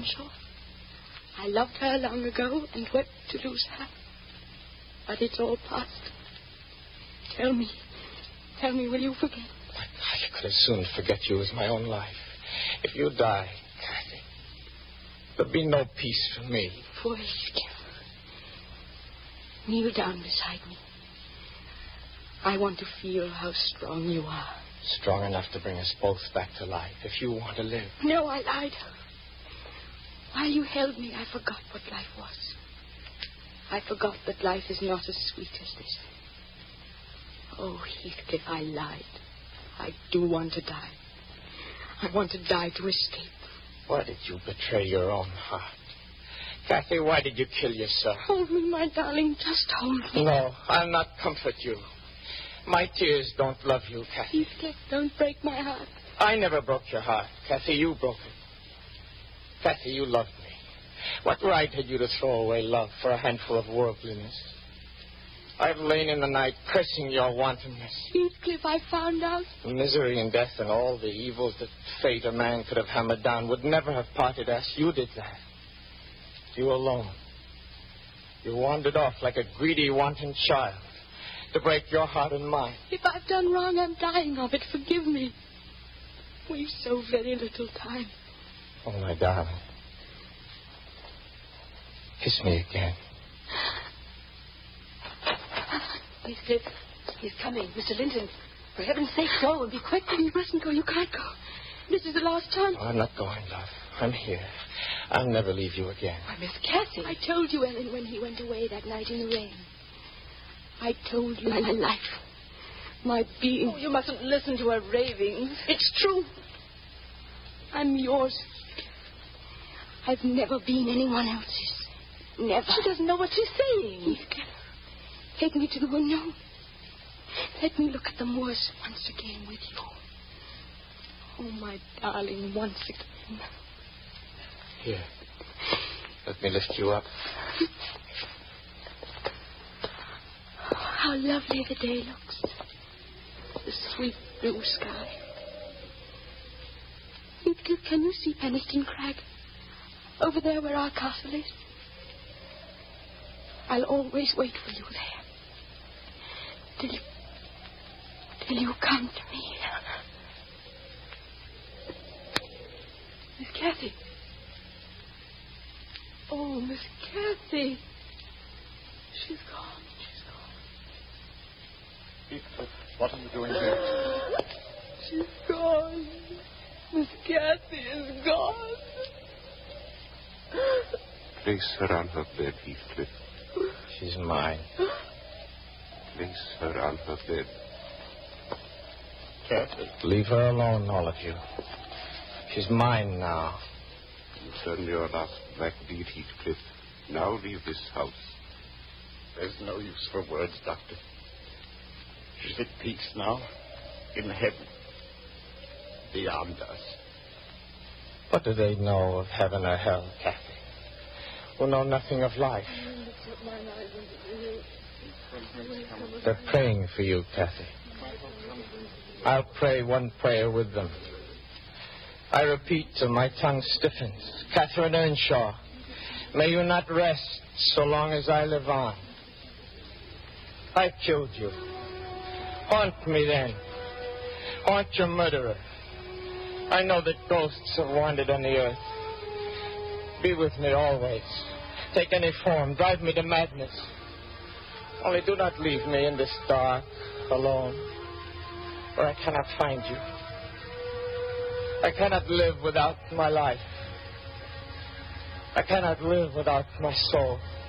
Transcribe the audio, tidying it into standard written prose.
Earnshaw. I loved her long ago and wept to lose her. But it's all past. Tell me, will you forget? I could as soon forget you as my own life. If you die, Kathy, there'll be no peace for me. Poor Heathcliff. Kneel down beside me. I want to feel how strong you are. Strong enough to bring us both back to life, if you want to live. No, I lied. While you held me, I forgot what life was. I forgot that life is not as sweet as this. Oh, Heathcliff, I lied. I do want to die. I want to die to escape. Why did you betray your own heart? Kathy, why did you kill yourself? Hold me, my darling. Just hold me. No, I'll not comfort you. My tears don't love you, Kathy. Heathcliff, don't break my heart. I never broke your heart. Kathy, you broke it. Kathy, you loved me. What right had you to throw away love for a handful of worldliness? I've lain in the night cursing your wantonness. Heathcliff, I found out. Misery and death and all the evils that fate a man could have hammered down would never have parted us. You did that. You alone. You wandered off like a greedy, wanton child to break your heart and mine. If I've done wrong, I'm dying of it. Forgive me. We've so very little time. Oh, my darling. Kiss me again. Heathcliff, he's coming. Mr. Linton, for heaven's sake, go and be quick. You mustn't go. You can't go. This is the last chance. Oh, I'm not going, love. I'm here. I'll never leave you again. Why, Miss Cassie. I told you, Ellen, when he went away that night in the rain. I told you my life, my being. Oh, you mustn't listen to her ravings. It's true. I'm yours. I've never been anyone else's. Never. She doesn't know what she's saying. Heathcliff, take me to the window. Let me look at the moors once again with you. Oh, my darling, once again. Here. Let me lift you up. How lovely the day looks. The sweet blue sky. Heathcliff, can you see Penistone Crag? Over there where our castle is? I'll always wait for you there. Till you come to me. Miss Cathy. Oh, Miss Cathy. She's gone. Heathcliff, what are you doing here? She's gone. Miss Cathy is gone. Place her on her bed, Heathcliff. She's mine. Place her on her bed. Kathy. Leave her alone, all of you. She's mine now. You've done your last black deed, Heathcliff. Now leave this house. There's no use for words, Doctor. She's at peace now. In heaven. Beyond us. What do they know of heaven or hell, Kathy? Who know nothing of life. They're praying for you, Kathy. I'll pray one prayer with them. I repeat till my tongue stiffens. Catherine Earnshaw, may you not rest so long as I live on. I killed you. Haunt me then. Haunt your murderer. I know that ghosts have wandered on the earth. Be with me always. Take any form. Drive me to madness. Only do not leave me in this dark, alone, where I cannot find you. I cannot live without my life. I cannot live without my soul.